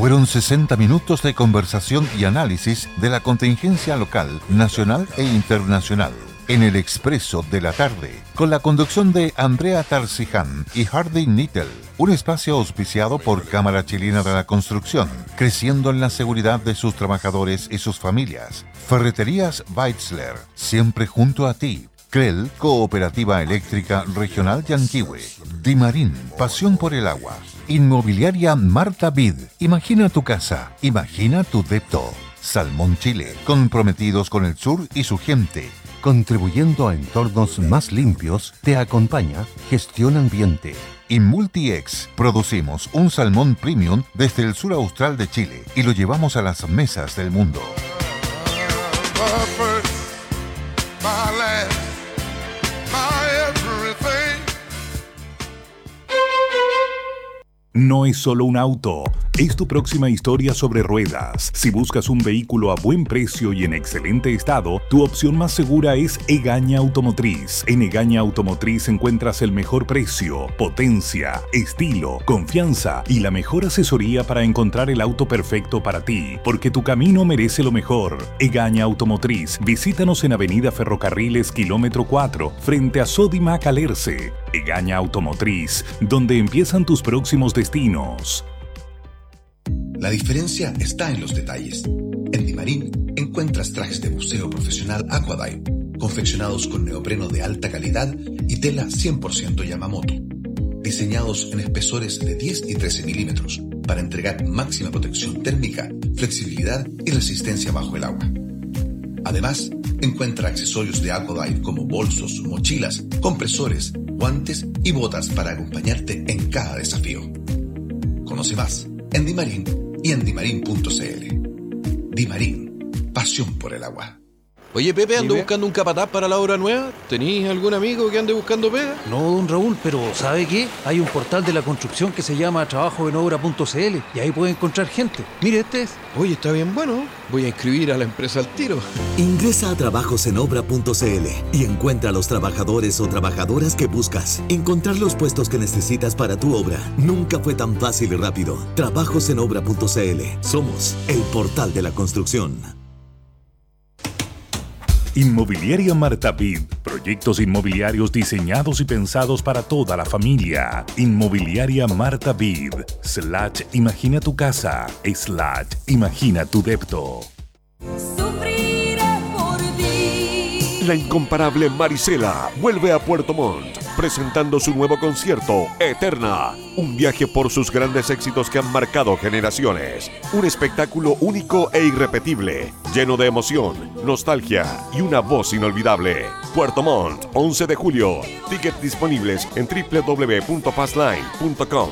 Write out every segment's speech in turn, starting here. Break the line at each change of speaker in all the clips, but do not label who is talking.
Fueron 60 minutos de conversación y análisis de la contingencia local, nacional e internacional. En el Expreso de la Tarde, con la conducción de Andrea Tarciján y Hardy Nittel. Un espacio auspiciado por Cámara Chilena de la Construcción, creciendo en la seguridad de sus trabajadores y sus familias. Ferreterías Weitzler, siempre junto a ti. CREL, Cooperativa Eléctrica Regional Yanquihue. Dimarín, pasión por el agua. Inmobiliaria Marta Vid, imagina tu casa, imagina tu depto. Salmón Chile, comprometidos con el sur y su gente. Contribuyendo a entornos más limpios, te acompaña Gestión Ambiente. Y Multiex, producimos un salmón premium desde el sur austral de Chile y lo llevamos a las mesas del mundo.
No es solo un auto, es tu próxima historia sobre ruedas. Si buscas un vehículo a buen precio y en excelente estado, tu opción más segura es Egaña Automotriz. En Egaña Automotriz encuentras el mejor precio, potencia, estilo, confianza y la mejor asesoría para encontrar el auto perfecto para ti, porque tu camino merece lo mejor. Egaña Automotriz, visítanos en Avenida Ferrocarriles, kilómetro 4, frente a Sodimac Alerce. Egaña Automotriz, donde empiezan tus próximos destinos.
La diferencia está en los detalles. En Dimarín encuentras trajes de buceo profesional Aquadive, confeccionados con neopreno de alta calidad y tela 100% Yamamoto, diseñados en espesores de 10 y 13 milímetros para entregar máxima protección térmica, flexibilidad y resistencia bajo el agua. Además, encuentra accesorios de Aquadive como bolsos, mochilas, compresores, guantes y botas para acompañarte en cada desafío. Conoce más en Dimarín y en dimarin.cl. Dimarín, pasión por el agua.
Oye, Pepe, ando buscando un capataz para la obra nueva. ¿Tenís algún amigo que ande buscando pega?
No, don Raúl, pero ¿sabe qué? Hay un portal de la construcción que se llama trabajoenobra.cl y ahí puede encontrar gente. Mire, este es.
Oye, está bien bueno. Voy a inscribir a la empresa al tiro.
Ingresa a trabajosenobra.cl y encuentra a los trabajadores o trabajadoras que buscas. Encontrar los puestos que necesitas para tu obra nunca fue tan fácil y rápido. Trabajosenobra.cl. Somos el portal de la construcción.
Inmobiliaria Marta Vid, proyectos inmobiliarios diseñados y pensados para toda la familia. Inmobiliaria Marta Vid, /imagina tu casa, /imagina tu depto.
La incomparable Marisela vuelve a Puerto Montt, presentando su nuevo concierto, Eterna. Un viaje por sus grandes éxitos que han marcado generaciones. Un espectáculo único e irrepetible, lleno de emoción, nostalgia y una voz inolvidable. Puerto Montt, 11 de julio. Tickets disponibles en www.fastline.com.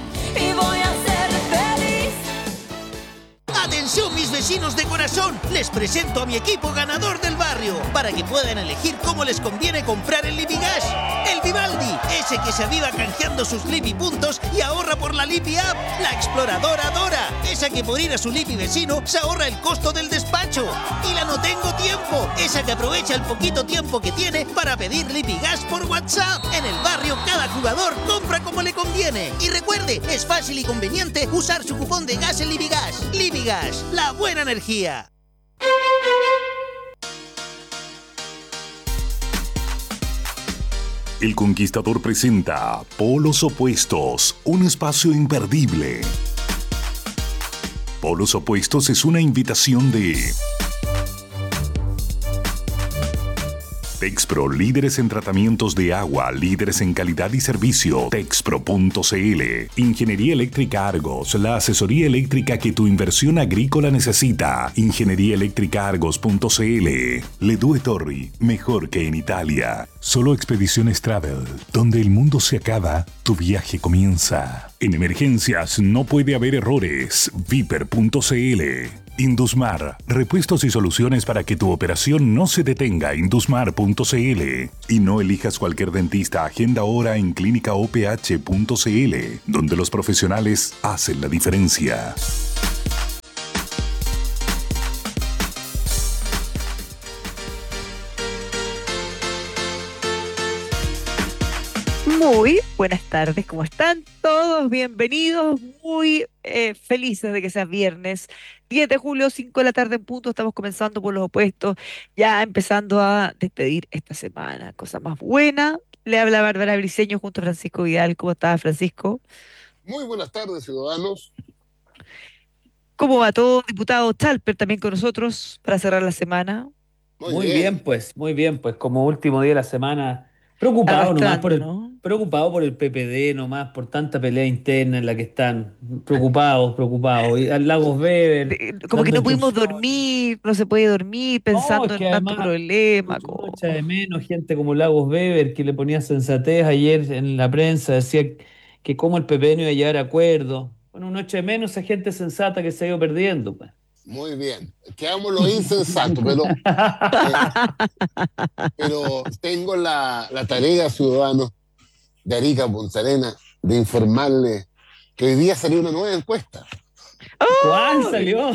¡Atención, mis vecinos de corazón! Les presento a mi equipo ganador del barrio para que puedan elegir cómo les conviene comprar el Lipigas. El Vivaldi, ese que se aviva canjeando sus Lipi puntos y ahorra por la Lipi App. La Exploradora Dora, esa que por ir a su Lipi vecino se ahorra el costo del despacho. Y la No Tengo Tiempo, esa que aprovecha el poquito tiempo que tiene para pedir Lipigas por WhatsApp. En el barrio cada jugador compra como le conviene. Y recuerde, es fácil y conveniente usar su cupón de gas en Lipigas. Lipigas, la buena energía.
El Conquistador presenta Polos Opuestos, un espacio imperdible. Polos Opuestos es una invitación de Texpro, líderes en tratamientos de agua, líderes en calidad y servicio. Texpro.cl. Ingeniería Eléctrica Argos, la asesoría eléctrica que tu inversión agrícola necesita. Ingenieríaeléctricaargos.cl. Le Due Torri, mejor que en Italia. Solo Expediciones Travel, donde el mundo se acaba, tu viaje comienza. En emergencias no puede haber errores. Viper.cl. Indusmar, repuestos y soluciones para que tu operación no se detenga. Indusmar.cl. Y no elijas cualquier dentista, agenda ahora en clínicaoph.cl, donde los profesionales hacen la diferencia.
Muy, buenas tardes, ¿cómo están todos? Bienvenidos, muy felices de que sea viernes, 10 de julio, 5 de la tarde en punto, estamos comenzando por los opuestos, ya empezando a despedir esta semana, cosa más buena. Le habla Bárbara Briceño junto a Francisco Vidal. ¿Cómo está, Francisco?
Muy buenas tardes, ciudadanos.
¿Cómo va todo? Diputado Chalper también con nosotros para cerrar la semana.
Muy bien, pues como último día de la semana, preocupado nomás
Arrastrando, ¿no?
preocupado por el PPD nomás, por tanta pelea interna en la que están, preocupados, y al Lagos Weber,
Como que
dando
no pudimos
instrucciones.
dormir, no se puede dormir
No,
pensando
es
en
que
tanto
además
problema.
uno echa de menos gente como Lagos Weber, que le ponía sensatez ayer en la prensa, decía que como el PPD no iba a llegar a acuerdo. Bueno, uno echa de menos a gente sensata que se ha ido perdiendo, pues.
Muy bien. Quedamos lo insensato, pero tengo la tarea, ciudadanos de Arica, Punta Arenas, de informarles que hoy día salió una nueva encuesta.
¿Cuál salió?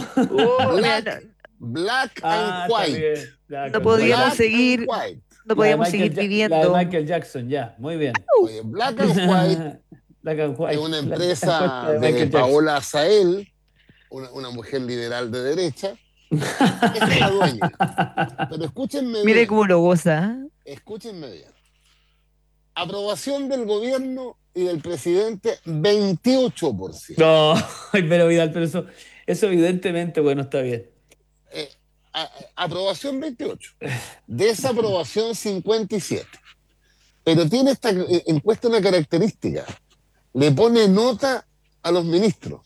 Black and White.
No podíamos seguir, no podíamos seguir
La de
viviendo.
Michael Jackson, ya, muy bien.
Oye, Black and White
Black and White,
es una
la
empresa
encuesta de
de
Michael Jackson.
Paola Azael, una mujer liberal de derecha. Esa es la dueña. Pero escúchenme
Mire
bien.
cómo lo goza.
Escúchenme bien. Aprobación del gobierno y del presidente, 28%.
No, ay, pero Vidal, pero eso evidentemente, bueno, está bien.
Aprobación 28. Desaprobación 57. Pero tiene esta encuesta una característica. Le pone nota a los ministros.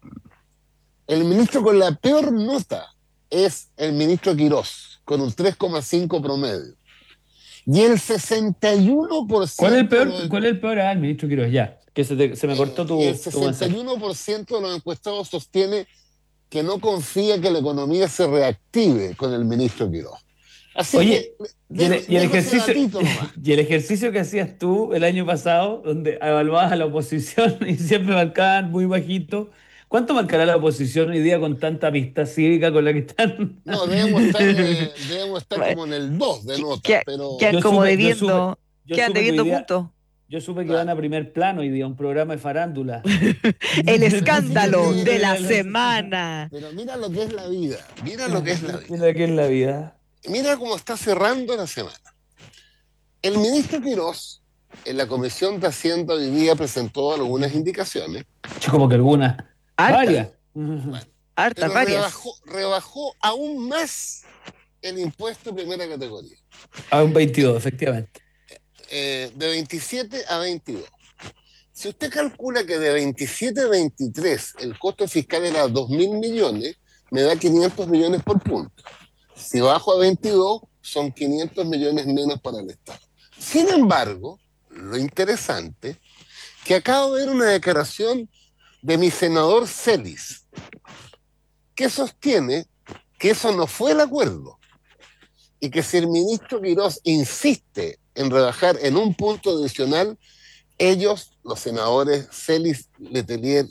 El ministro con la peor nota es el ministro Quirós, con un 3,5 promedio. Y el 61%...
¿Cuál es el peor? Ah, el ministro Quiroz, ya. Que se me cortó tu
El
mensaje.
61% de los encuestados sostiene que no confía que la economía se reactive con el ministro Quirós. Así
Oye,
que,
y el ejercicio que hacías tú el año pasado, donde evaluabas a la oposición y siempre marcaban muy bajito, ¿cuánto marcará la oposición hoy día con tanta amistad cívica con la que están?
No, debemos estar como en el 2 de nota, pero...
Quedan como debiendo,
yo
quedan
supe que
debiendo
hoy día-
puntos.
Yo supe que van a primer plano hoy día, un programa de farándula.
El escándalo de la semana.
Pero mira lo que es la vida. Mira lo que es la vida.
Mira qué es la vida.
Mira cómo está cerrando la semana. El ministro Quirós, en la Comisión de Hacienda hoy día presentó algunas indicaciones.
Como que algunas.
Hartas.
Varias.
Hartas,
Pero
varias.
rebajó aún más el impuesto de primera categoría.
A un 22, efectivamente.
De 27 a 22. Si usted calcula que de 27 a 23 el costo fiscal era 2.000 millones, me da 500 millones por punto. Si bajo a 22, son 500 millones menos para el Estado. Sin embargo, lo interesante, que acabo de ver una declaración de mi senador Celis, que sostiene que eso no fue el acuerdo y que si el ministro Quirós insiste en rebajar en un punto adicional, ellos, los senadores Celis, Letelier,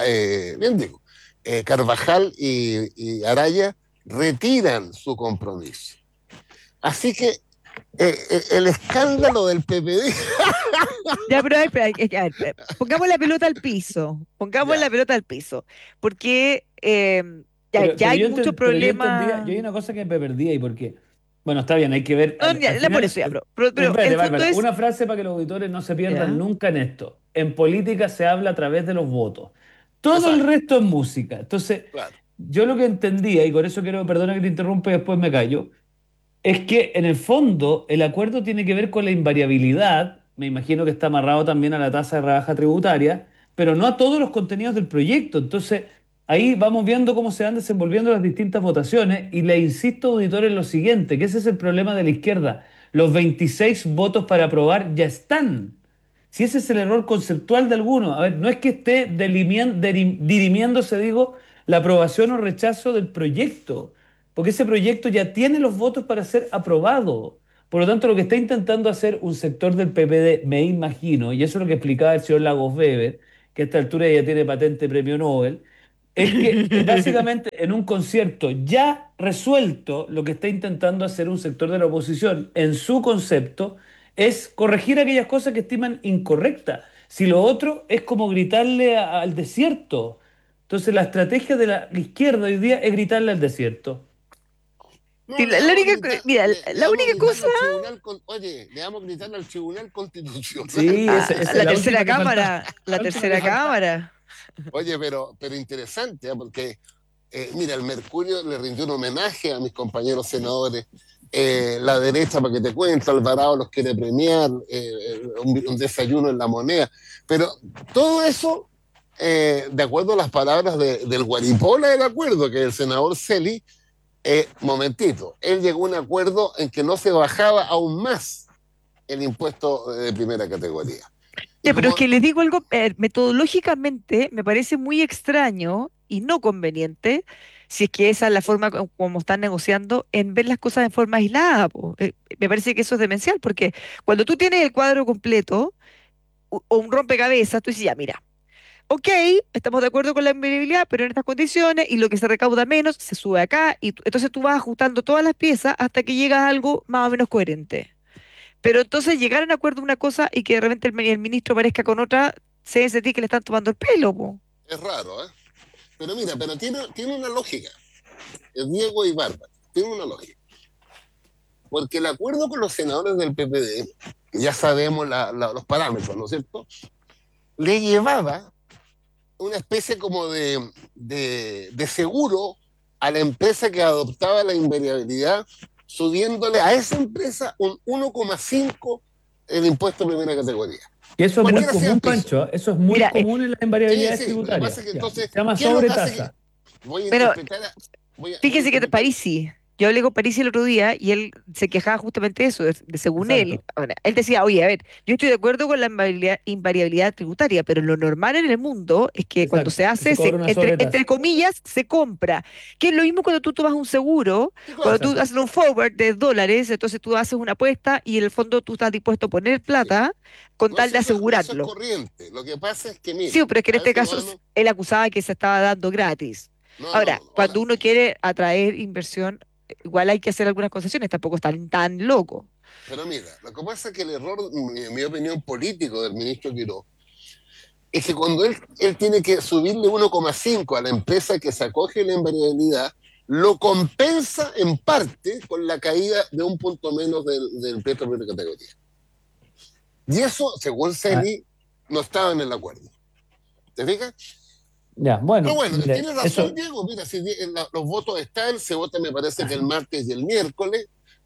Carvajal y Araya, retiran su compromiso. Así que el escándalo del PPD...
Ya, pero a ver, pongamos la pelota al piso. La pelota al piso. Porque ya hay muchos problemas.
Yo hay una cosa que me perdí ahí, porque, bueno, está bien, hay que ver.
No, ya, por eso ya, pero
Espérate,
el punto
Bárbara,
es.
una frase para que los auditores no se pierdan
Ya.
nunca en esto. En política se habla a través de los votos. Todo el resto es música. Entonces,
Claro.
yo lo que entendía, y por eso quiero, perdona que te interrumpa y después me callo, es que en el fondo el acuerdo tiene que ver con la invariabilidad, me imagino que está amarrado también a la tasa de rebaja tributaria, pero no a todos los contenidos del proyecto. Entonces, ahí vamos viendo cómo se van desenvolviendo las distintas votaciones y le insisto, auditor, en lo siguiente, que ese es el problema de la izquierda. Los 26 votos para aprobar ya están. Si ese es el error conceptual de algunos, a ver, no es que esté dirimiéndose, digo, la aprobación o rechazo del proyecto, porque ese proyecto ya tiene los votos para ser aprobado. Por lo tanto, lo que está intentando hacer un sector del PPD, me imagino, y eso es lo que explicaba el señor Lagos Weber, que a esta altura ya tiene patente premio Nobel, es que básicamente en un concierto ya resuelto, lo que está intentando hacer un sector de la oposición en su concepto es corregir aquellas cosas que estiman incorrectas. Si lo otro es como gritarle al desierto. Entonces la estrategia de la izquierda hoy día es gritarle al desierto.
Sí,
No, le vamos a gritar,
mira,
le
la
vamos a
única
gritar
cosa,
al tribunal, oye, le vamos a gritar al Tribunal Constitucional.
Sí, esa es
la
la
tercera
última que falta.
cámara, la
La última que
tercera
falta.
cámara.
Oye, pero interesante, ¿eh? Porque, mira, el Mercurio le rindió un homenaje a mis compañeros senadores. La derecha, para que te cuento, Alvarado los quiere premiar, un desayuno en La Moneda. Pero todo eso, de acuerdo a las palabras del Guaripola del acuerdo, que es el senador Celi, momentito, él llegó a un acuerdo en que no se bajaba aún más el impuesto de primera categoría. Y
Ya, pero es
como,
que les digo algo, metodológicamente me parece muy extraño y no conveniente, si es que esa es la forma como están negociando, en ver las cosas en forma aislada, po. Me parece que eso es demencial, porque cuando tú tienes el cuadro completo o un rompecabezas, tú dices, ya, mira, ok, estamos de acuerdo con la inviolabilidad, pero en estas condiciones y lo que se recauda menos se sube acá, y entonces tú vas ajustando todas las piezas hasta que llegas a algo más o menos coherente. Pero entonces llegar a un acuerdo una cosa y que de repente el ministro parezca con otra, se sentí que le están tomando el pelo, po.
es raro, ¿eh? Pero mira, pero tiene una lógica. Es Diego y Bárbara, tiene una lógica. Porque el acuerdo con los senadores del PPD, ya sabemos los parámetros, ¿no es cierto? Le llevaba una especie como de seguro a la empresa que adoptaba la invariabilidad, subiéndole a esa empresa un 1,5 el impuesto de primera categoría.
Y eso es
Bueno,
muy
era así
común,
el piso.
Pancho, ¿eh? Eso es muy
Mira,
común en las
Sí,
invariabilidades
sí, lo que
tributarias.
pasa es que
Ya.
entonces,
Se llama
¿qué es lo que hace
sobretasa.
voy a
pero
interpretar, voy a
fíjese que
interpretar
Parisi, yo hablé con Parisi el otro día y él se quejaba justamente de eso, según él.
Exacto.
Ahora, él decía, oye, a ver, yo estoy de acuerdo con la invariabilidad tributaria, pero lo normal en el mundo es que cuando se
Exacto. Que se
hace,
cobra una
entre
sobretasa.
comillas, se compra. Que es lo mismo cuando tú tomas un seguro,
¿Qué
cuando
cosa?
tú
Exacto.
haces un forward de dólares, entonces tú haces una apuesta y en el fondo tú estás dispuesto a poner plata con
No,
tal
si
de
eso es
asegurarlo.
corriente. Lo que pasa es que,
Sí,
mira,
pero es que en
a
este
eso
caso
vamos.
él acusaba que se estaba dando gratis. Ahora,
No. Ahora,
cuando uno quiere atraer inversión, igual hay que hacer algunas concesiones, tampoco están tan loco.
pero mira, lo que pasa es que el error, en mi opinión, político del ministro Quiró, es que cuando él tiene que subirle 1,5 a la empresa que se acoge la invariabilidad, lo compensa en parte con la caída de un punto menos del impuesto de primera categoría. Y eso, según
Ah,
Celi, no estaba en el acuerdo. ¿Te fijas?
ya,
Pero
bueno,
bueno,
mire,
tiene razón
eso.
Diego, mira, si los votos están, se vota me parece que el martes y el miércoles,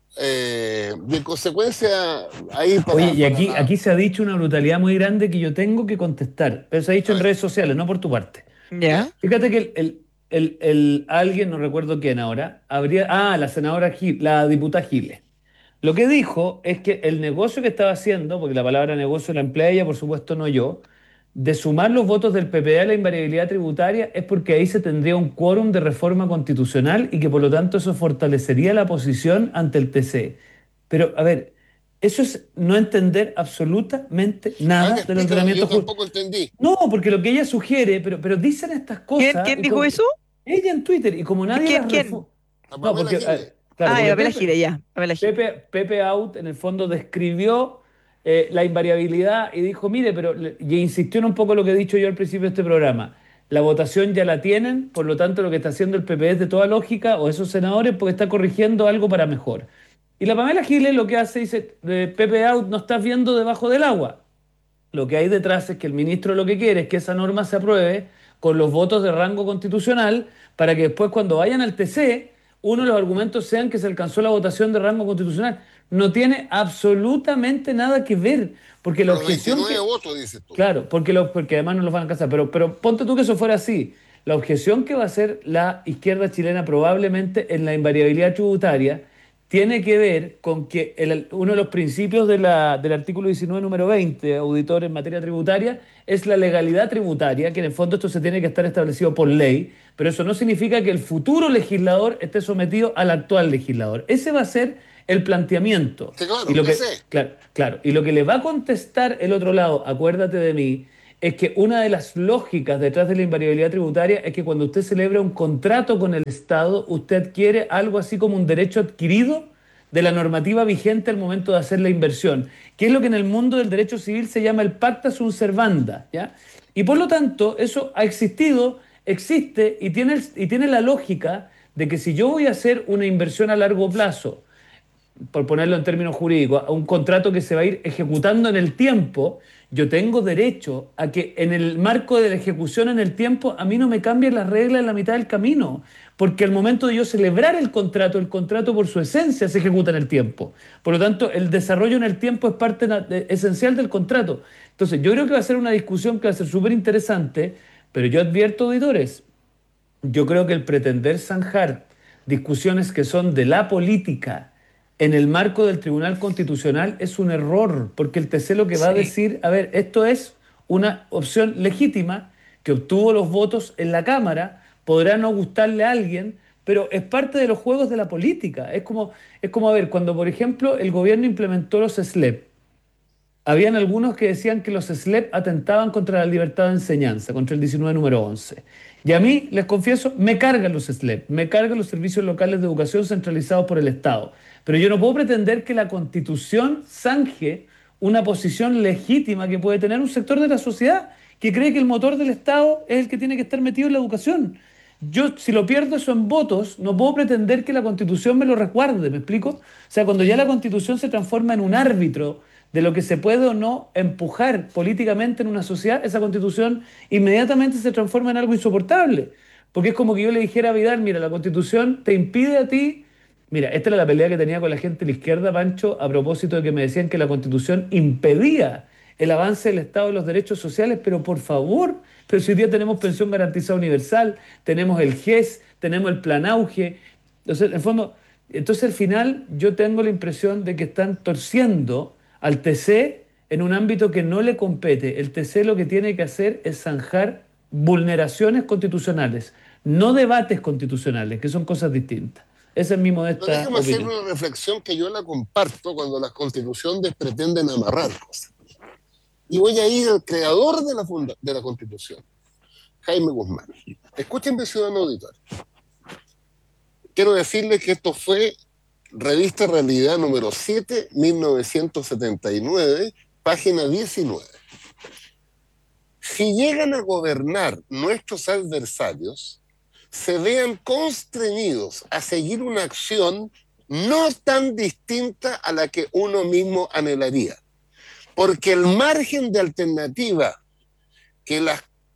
y en consecuencia, ahí
Oye,
para,
y
para
aquí,
la...
aquí se ha dicho una brutalidad muy grande que yo tengo que contestar, pero se ha dicho
A
en
ver,
redes sociales, no por tu parte.
¿Ya?
¿ya?
Fíjate que alguien, no recuerdo quién ahora, la senadora Gil, la diputada Giles. Lo que dijo es que el negocio que estaba haciendo, porque la palabra negocio la emplea ella, por supuesto no yo, de sumar los votos del PPD a la invariabilidad tributaria es porque ahí se tendría un quórum de reforma constitucional y que por lo tanto eso fortalecería la posición ante el TC. Pero, a ver, eso es no entender absolutamente
A ver,
nada del
explícame, yo
ordenamiento jurídico.
tampoco entendí.
No, porque lo que ella sugiere, pero dicen estas cosas,
¿Quién dijo eso?
ella en Twitter, y como nadie
¿Quién?
las
¿Quién?
refuta.
A
No,
Pamela
porque,
Giles.
claro,
Ah,
porque
Pamela Giles, ya, Pamela Giles.
Pepe Out en el fondo describió la invariabilidad y dijo, mire, y insistió en un poco lo que he dicho yo al principio de este programa. La votación ya la tienen, por lo tanto lo que está haciendo el PP es de toda lógica, o esos senadores, porque está corrigiendo algo para mejor. Y la Pamela Giles lo que hace, dice, Pepe Out, no estás viendo debajo del agua. Lo que hay detrás es que el ministro lo que quiere es que esa norma se apruebe con los votos de rango constitucional para que después cuando vayan al TC, uno de los argumentos sean que se alcanzó la votación de rango constitucional. No tiene absolutamente nada que ver, porque la
Los
objeción
29 votos, dices tú.
Claro, porque además no los van a alcanzar. Pero ponte tú que eso fuera así. La objeción que va a hacer la izquierda chilena probablemente en la invariabilidad tributaria tiene que ver con que uno de los principios del artículo 19, número 20, auditor en materia tributaria, es la legalidad tributaria, que en el fondo esto se tiene que estar establecido por ley, pero eso no significa que el futuro legislador esté sometido al actual legislador. Ese va a ser el planteamiento.
Sí, claro,
Y lo
ya
que,
sé.
claro, y lo que le va a contestar el otro lado, acuérdate de mí, es que una de las lógicas detrás de la invariabilidad tributaria es que cuando usted celebra un contrato con el Estado, usted adquiere algo así como un derecho adquirido de la normativa vigente al momento de hacer la inversión, que es lo que en el mundo del derecho civil se llama el pacta sunt servanda, ¿ya? Y por lo tanto, eso ha existido, existe y tiene la lógica de que si yo voy a hacer una inversión a largo plazo, por ponerlo en términos jurídicos, a un contrato que se va a ir ejecutando en el tiempo, yo tengo derecho a que en el marco de la ejecución en el tiempo a mí no me cambien las reglas en la mitad del camino, porque al momento de yo celebrar el contrato por su esencia se ejecuta en el tiempo. Por lo tanto, el desarrollo en el tiempo es parte esencial del contrato. Entonces, yo creo que va a ser una discusión que va a ser súper interesante, pero yo advierto, auditores, yo creo que el pretender zanjar discusiones que son de la política en el marco del Tribunal Constitucional es un error, porque el TC lo que va a decir, a ver, esto es una opción legítima que obtuvo los votos en la Cámara, podrá no gustarle a alguien, pero es parte de los juegos de la política. Es como a ver, cuando por ejemplo el gobierno implementó los SLEP, habían algunos que decían que los SLEP atentaban contra la libertad de enseñanza, contra el 19 número 11. Y a mí, les confieso, me cargan los SLEP, me cargan los servicios locales de educación centralizados por el Estado. Pero yo no puedo pretender que la Constitución zanje una posición legítima que puede tener un sector de la sociedad que cree que el motor del Estado es el que tiene que estar metido en la educación. Yo, si lo pierdo eso en votos, no puedo pretender que la Constitución me lo resguarde, ¿me explico? O sea, cuando ya la Constitución se transforma en un árbitro de lo que se puede o no empujar políticamente en una sociedad, esa Constitución inmediatamente se transforma en algo insoportable. Porque es como que yo le dijera a Vidal, mira, la Constitución te impide a ti. Mira, esta era la pelea que tenía con la gente de la izquierda, Pancho, a propósito de que me decían que la Constitución impedía el avance del Estado de los derechos sociales, pero por favor, pero si hoy día tenemos pensión garantizada universal, tenemos el GES, tenemos el Plan Auge. Entonces, en el fondo, al final yo tengo la impresión de que están torciendo al TC en un ámbito que no le compete. El TC lo que tiene que hacer es zanjar vulneraciones constitucionales, no debates constitucionales, que son cosas distintas. Esa es mi modesta opinión.
Déjame hacer una reflexión que yo la comparto cuando las constituciones pretenden amarrar cosas. Y voy a ir al creador de la Constitución, Jaime Guzmán. Escúchenme, ciudadano auditor. Quiero decirles que esto fue Revista Realidad número 7, 1979, página 19. Si llegan a gobernar nuestros adversarios, se vean constreñidos a seguir una acción no tan distinta a la que uno mismo anhelaría. Porque el margen de alternativa el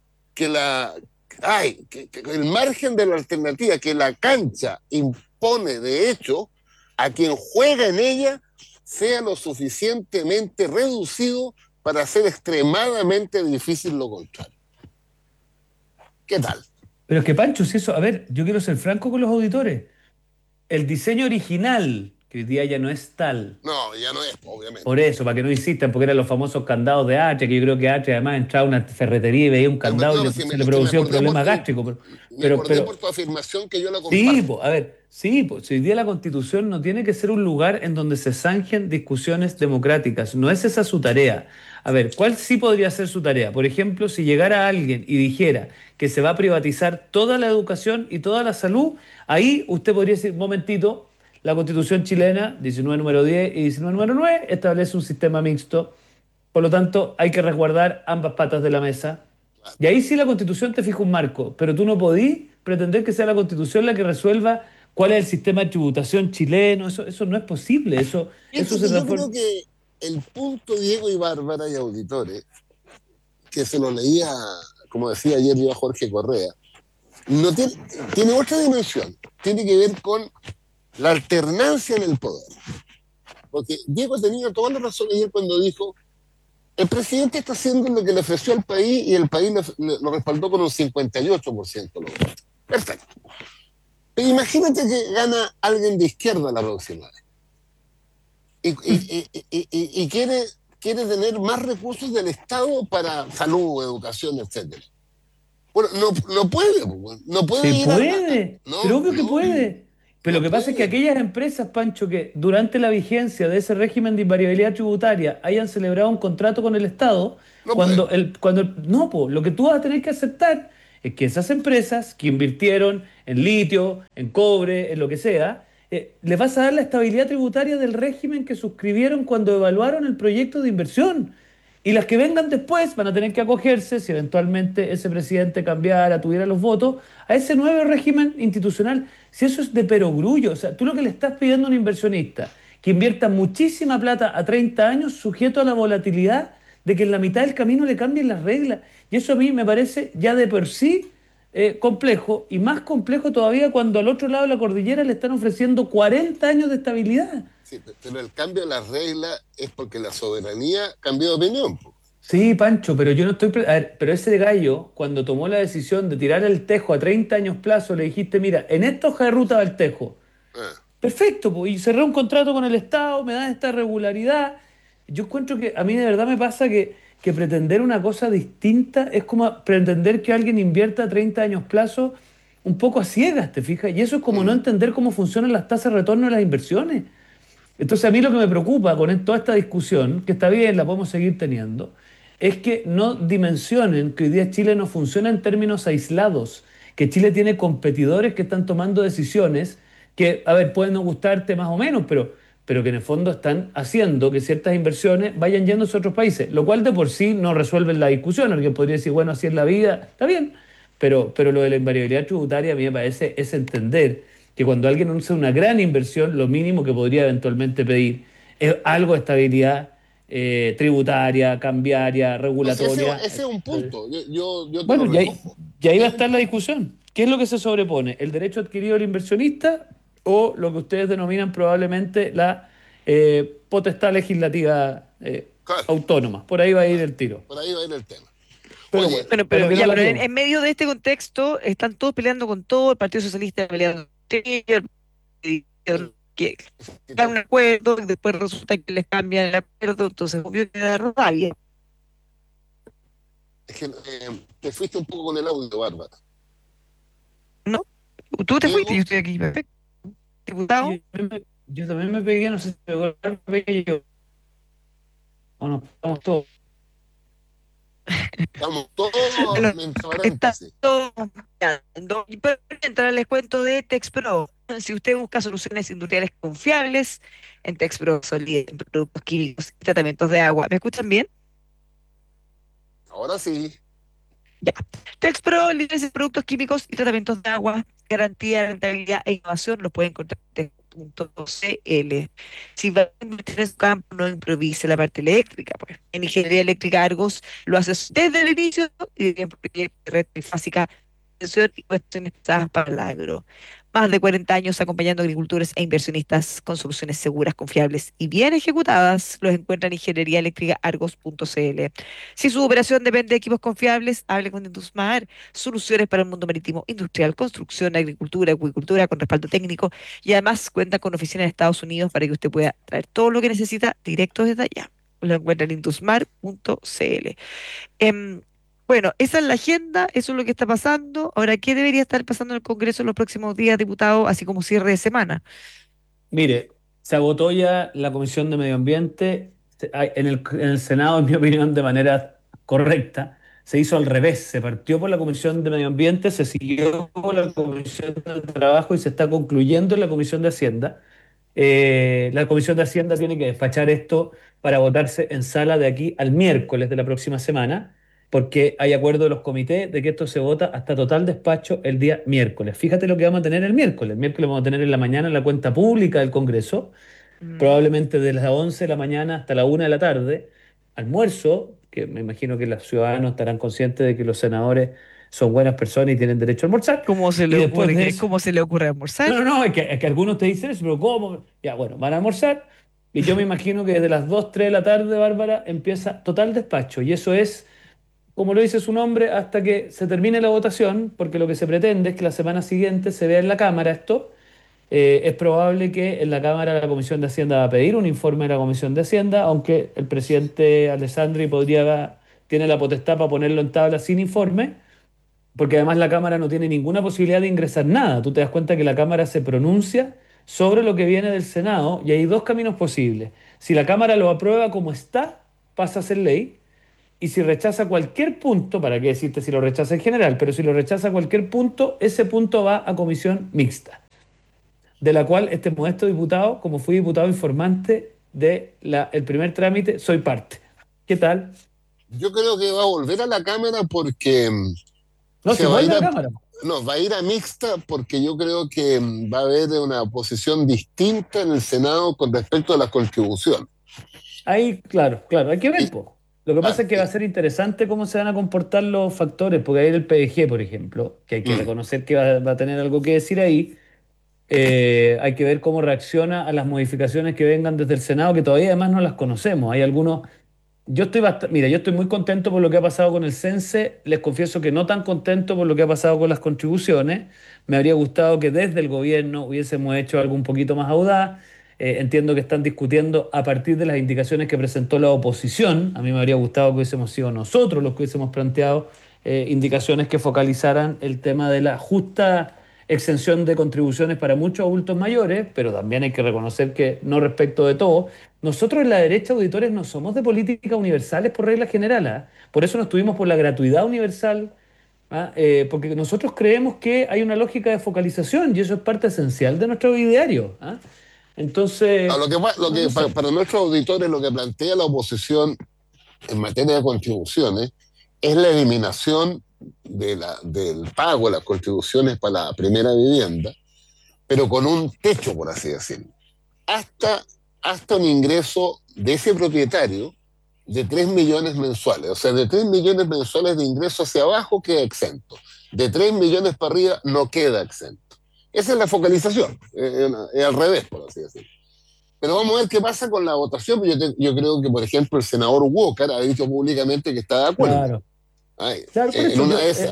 margen de la alternativa que la cancha impone de hecho a quien juega en ella sea lo suficientemente reducido para hacer extremadamente difícil lo contrario. ¿Qué tal?
Pero es que, Pancho, si eso, a ver, yo quiero ser franco con los auditores. El diseño original, que hoy día ya no es tal.
No, ya no es, obviamente.
Por eso, para que no insistan, porque eran los famosos candados de Atria, que yo creo que Atria además entraba a una ferretería y veía un candado y se le producía un problema gástrico.
Pero por tu afirmación que yo la comparto.
Sí, a ver, si hoy día la Constitución no tiene que ser un lugar en donde se zanjen discusiones democráticas. No es esa su tarea. A ver, ¿cuál sí podría ser su tarea? Por ejemplo, si llegara alguien y dijera que se va a privatizar toda la educación y toda la salud, ahí usted podría decir, momentito, la Constitución chilena, 19 número 10 y 19 número 9, establece un sistema mixto. Por lo tanto, hay que resguardar ambas patas de la mesa. Y ahí sí la Constitución te fija un marco, pero tú no podís pretender que sea la Constitución la que resuelva cuál es el sistema de tributación chileno. Eso no es posible. Eso se
yo creo que el punto, Diego y Bárbara y auditores, que se lo leía, como decía ayer yo a Jorge Correa, no tiene otra dimensión. Tiene que ver con la alternancia en el poder. Porque Diego tenía toda la razón ayer cuando dijo: el presidente está haciendo lo que le ofreció al país y el país lo respaldó con un 58% de los votos. Perfecto. Pero imagínate que gana alguien de izquierda la próxima vez y quiere tener más recursos del Estado para salud, educación, etc. Bueno, no puede. No puede.
Se puede. Pero obvio que puede. Pero lo que pasa es que aquellas empresas, Pancho, que durante la vigencia de ese régimen de invariabilidad tributaria hayan celebrado un contrato con el Estado, lo que tú vas a tener que aceptar es que esas empresas que invirtieron en litio, en cobre, en lo que sea, les vas a dar la estabilidad tributaria del régimen que suscribieron cuando evaluaron el proyecto de inversión. Y las que vengan después van a tener que acogerse, si eventualmente ese presidente cambiara, tuviera los votos, a ese nuevo régimen institucional. Si eso es de perogrullo, o sea, tú lo que le estás pidiendo a un inversionista, que invierta muchísima plata a 30 años, sujeto a la volatilidad de que en la mitad del camino le cambien las reglas. Y eso a mí me parece ya de por sí complejo, y más complejo todavía cuando al otro lado de la cordillera le están ofreciendo 40 años de estabilidad.
Sí, pero el cambio de las reglas es porque la soberanía cambió de opinión.
Sí, Pancho, pero yo no estoy... A ver, pero ese gallo, cuando tomó la decisión de tirar el tejo a 30 años plazo, le dijiste, mira, en esta hoja de ruta va el tejo. Perfecto, pues, y cerré un contrato con el Estado, me dan esta regularidad. Yo encuentro que a mí de verdad me pasa que pretender una cosa distinta es como pretender que alguien invierta a 30 años plazo un poco a ciegas, ¿te fijas? Y eso es como no entender cómo funcionan las tasas de retorno de las inversiones. Entonces a mí lo que me preocupa con toda esta discusión, que está bien, la podemos seguir teniendo, es que no dimensionen que hoy día Chile no funciona en términos aislados, que Chile tiene competidores que están tomando decisiones que, a ver, pueden no gustarte más o menos, pero que en el fondo están haciendo que ciertas inversiones vayan yéndose a otros países, lo cual de por sí no resuelve la discusión. Alguien podría decir, bueno, así es la vida, está bien, pero lo de la invariabilidad tributaria a mí me parece es entender que cuando alguien hace una gran inversión, lo mínimo que podría eventualmente pedir es algo de estabilidad tributaria, cambiaria, regulatoria.
Ese es un punto.
Bueno, y ahí va a estar la discusión. ¿Qué es lo que se sobrepone? ¿El derecho adquirido del inversionista o lo que ustedes denominan probablemente la potestad legislativa autónoma? Por ahí va a ir el tiro.
Por ahí va a ir el tema.
Pero en medio de este contexto están todos peleando con todo, el Partido Socialista peleando que dan un acuerdo y después resulta que les cambian el acuerdo, entonces obvio que da rabia.
Es que te fuiste un poco con el audio, Bárbara.
No, tú te fuiste, yo estoy aquí, perfecto. Diputado.
Yo también me pegué, no sé si me pegué yo. O no, estamos todos.
Estamos todos
Pero mientras les cuento de Texpro. Si usted busca soluciones industriales confiables, en Texpro son líderes en productos químicos y tratamientos de agua. ¿Me escuchan bien?
Ahora sí.
Ya. Texpro, líderes en productos químicos y tratamientos de agua, garantía, rentabilidad e innovación, los pueden encontrar en Texpro.cl. Si va a invertir en su campo, no improvise la parte eléctrica. Pues. En Ingeniería Eléctrica Argos lo haces desde el inicio y bien porque red trifásica y cuestiones pesadas para el agro. Más de 40 años acompañando agricultores e inversionistas con soluciones seguras, confiables y bien ejecutadas. Los encuentran en ingenieríaeléctricaargos.cl. Si su operación depende de equipos confiables, hable con Indusmar. Soluciones para el mundo marítimo, industrial, construcción, agricultura, acuicultura con respaldo técnico y además cuenta con oficina en Estados Unidos para que usted pueda traer todo lo que necesita directo desde allá. Lo encuentran en indusmar.cl. Bueno, esa es la agenda, eso es lo que está pasando. Ahora, ¿qué debería estar pasando en el Congreso en los próximos días, diputado, así como cierre de semana?
Mire, se agotó ya la Comisión de Medio Ambiente. En el Senado, en mi opinión, de manera correcta, se hizo al revés. Se partió por la Comisión de Medio Ambiente, se siguió por la Comisión de Trabajo y se está concluyendo en la Comisión de Hacienda. La Comisión de Hacienda tiene que despachar esto para votarse en sala de aquí al miércoles de la próxima semana, porque hay acuerdo de los comités de que esto se vota hasta total despacho el día miércoles. Fíjate lo que vamos a tener el miércoles. El miércoles vamos a tener en la mañana la cuenta pública del Congreso, probablemente de las 11 de la mañana hasta la 1 de la tarde, almuerzo, que me imagino que los ciudadanos estarán conscientes de que los senadores son buenas personas y tienen derecho a almorzar.
¿Cómo se le ocurre almorzar?
No, es que algunos te dicen eso, pero ¿cómo? Ya, bueno, van a almorzar y yo me imagino que desde las 2, 3 de la tarde, Bárbara, empieza total despacho y eso es, como lo dice su nombre, hasta que se termine la votación, porque lo que se pretende es que la semana siguiente se vea en la Cámara esto. Es probable que en la Cámara la Comisión de Hacienda va a pedir un informe de la Comisión de Hacienda, aunque el presidente Alessandri tiene la potestad para ponerlo en tabla sin informe, porque además la Cámara no tiene ninguna posibilidad de ingresar nada. Tú te das cuenta que la Cámara se pronuncia sobre lo que viene del Senado y hay dos caminos posibles. Si la Cámara lo aprueba como está, pasa a ser ley. Y si rechaza cualquier punto, ¿para qué decirte si lo rechaza en general? Pero si lo rechaza cualquier punto, ese punto va a comisión mixta. de la cual este modesto diputado, como fui diputado informante el primer trámite, soy parte. ¿Qué tal?
Yo creo que va a volver a la Cámara porque
No, si vuelve a la Cámara.
no, va a ir a mixta porque yo creo que va a haber una posición distinta en el Senado con respecto a las contribuciones.
Ahí, claro, hay que ver, po. Lo que pasa es que va a ser interesante cómo se van a comportar los factores, porque ahí el PDG, por ejemplo, que hay que reconocer que va a tener algo que decir ahí, hay que ver cómo reacciona a las modificaciones que vengan desde el Senado, que todavía además no las conocemos. Hay algunos... yo estoy muy contento por lo que ha pasado con el CENSE. Les confieso que no tan contento por lo que ha pasado con las contribuciones. Me habría gustado que desde el gobierno hubiésemos hecho algo un poquito más audaz. Entiendo que están discutiendo a partir de las indicaciones que presentó la oposición. A mí me habría gustado que hubiésemos sido nosotros los que hubiésemos planteado indicaciones que focalizaran el tema de la justa exención de contribuciones para muchos adultos mayores, pero también hay que reconocer que no respecto de todo. Nosotros en la derecha, auditores, no somos de políticas universales por regla general, ¿ah? Por eso nos tuvimos por la gratuidad universal, ¿ah? Porque nosotros creemos que hay una lógica de focalización y eso es parte esencial de nuestro ideario, ¿ah? Entonces...
para nuestros auditores, lo que plantea la oposición en materia de contribuciones es la eliminación del pago de las contribuciones para la primera vivienda, pero con un techo, por así decirlo. Hasta un ingreso de ese propietario de 3 millones mensuales. O sea, de 3 millones mensuales de ingreso hacia abajo queda exento. De 3 millones para arriba no queda exento. Esa es la focalización. Es al revés, por así decirlo. Pero vamos a ver qué pasa con la votación. Yo creo que, por ejemplo, el senador Walker ha dicho públicamente que está de acuerdo.
Claro. Claro, por eso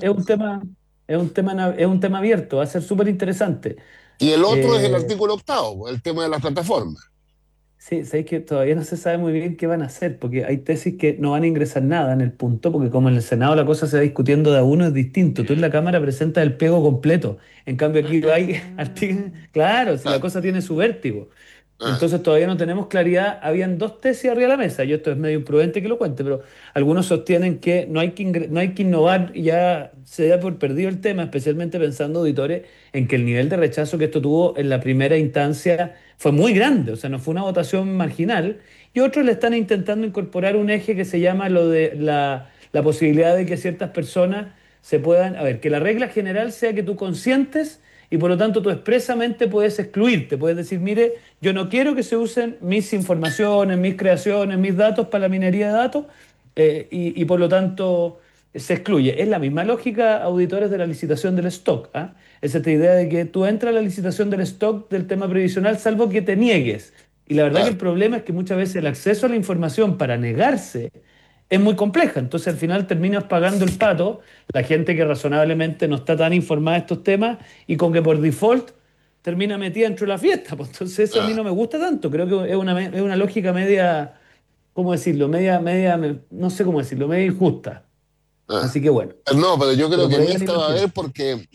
es un tema abierto, va a ser súper interesante.
Y el otro es el artículo 8, el tema de las plataformas.
Sí, sabéis que todavía no se sabe muy bien qué van a hacer, porque hay tesis que no van a ingresar nada en el punto, porque como en el Senado la cosa se va discutiendo de a uno, es distinto. Tú en la Cámara presentas el pego completo, en cambio aquí hay artículos. Claro, si la cosa tiene su vértigo. Entonces todavía no tenemos claridad. Habían 2 tesis arriba de la mesa, y esto es medio imprudente que lo cuente, pero algunos sostienen que no hay que innovar y ya se da por perdido el tema, especialmente pensando, auditores, en que el nivel de rechazo que esto tuvo en la primera instancia fue muy grande, o sea, no fue una votación marginal, y otros le están intentando incorporar un eje que se llama lo de la posibilidad de que ciertas personas se puedan, que la regla general sea que tú consientes y por lo tanto tú expresamente puedes excluirte, puedes decir, mire, yo no quiero que se usen mis informaciones, mis creaciones, mis datos para la minería de datos, y por lo tanto se excluye. Es la misma lógica, auditores, de la licitación del stock, ¿ah? Es esta idea de que tú entras a la licitación del stock del tema previsional salvo que te niegues. Y la verdad que el problema es que muchas veces el acceso a la información para negarse es muy compleja, entonces al final terminas pagando el pato la gente que razonablemente no está tan informada de estos temas y con que por default termina metida dentro de la fiesta. Pues entonces eso a mí no me gusta tanto, creo que es una lógica media, ¿cómo decirlo? Media, no sé cómo decirlo, media injusta. Así que bueno.
No, pero yo creo que en esta va a haber porque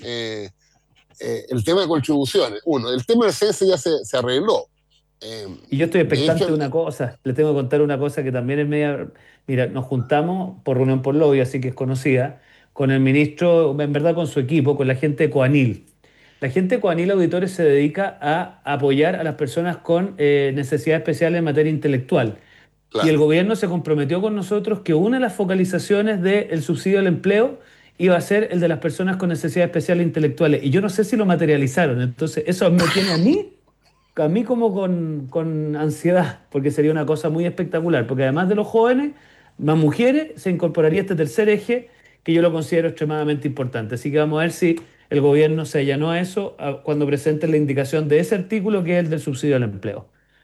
el tema de contribuciones, el tema del CENSE ya se arregló.
Y yo estoy expectante de una cosa, les tengo que contar una cosa que también es media... Mira, nos juntamos por reunión por lobby, así que es conocida, con el ministro, en verdad con su equipo, con la gente de Coanil. La gente de Coanil, auditores, se dedica a apoyar a las personas con necesidades especiales en materia intelectual. Claro. Y el gobierno se comprometió con nosotros que una de las focalizaciones del subsidio al empleo iba a ser el de las personas con necesidades especiales intelectuales. Y yo no sé si lo materializaron, entonces eso me tiene a mí como con ansiedad, porque sería una cosa muy espectacular, porque además de los jóvenes, más mujeres, se incorporaría este tercer eje que yo lo considero extremadamente importante. Así que vamos a ver si el gobierno se allanó a eso cuando presente la indicación de ese artículo que es el del subsidio al empleo.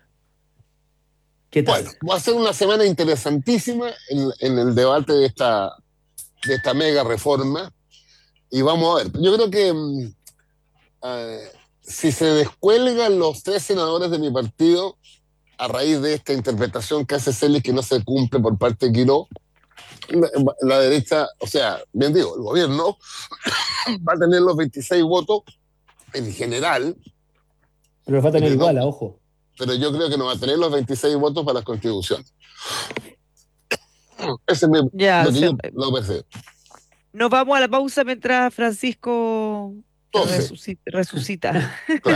¿Qué tal?
Bueno, va a ser una semana interesantísima en el debate de esta mega reforma y vamos a ver. Yo creo que si se descuelgan los 3 senadores de mi partido a raíz de esta interpretación que hace Celis que no se cumple por parte de Quiró, la derecha, o sea, bien digo, el gobierno va a tener los 26 votos en general.
Pero va a tener igual, ojo.
Pero yo creo que no va a tener los 26 votos para las contribuciones. Ese es lo que yo lo percibo.
Nos vamos a la pausa mientras Francisco resucita.
Claro.